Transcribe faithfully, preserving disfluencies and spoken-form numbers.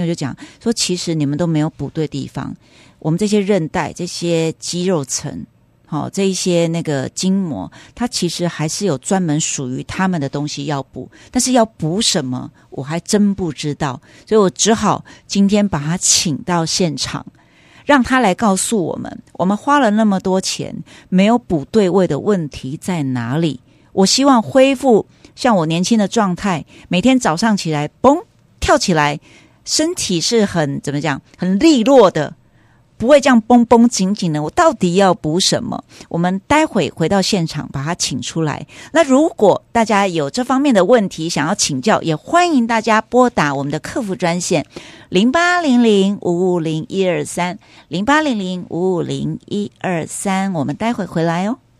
就讲说，其实你们都没有补对地方，我们这些韧带、这些肌肉层。好、哦，这一些那个筋膜，它其实还是有专门属于他们的东西要补，但是要补什么，我还真不知道，所以我只好今天把他请到现场，让他来告诉我们，我们花了那么多钱，没有补对位的问题在哪里？我希望恢复像我年轻的状态，每天早上起来，嘣，跳起来，身体是很怎么讲，很利落的。不会这样绷绷紧紧的，我到底要补什么？我们待会回到现场把他请出来。那如果大家有这方面的问题想要请教，也欢迎大家拨打我们的客服专线零八零零五五零一二三零八零零五五零一二三，我们待会回来哦。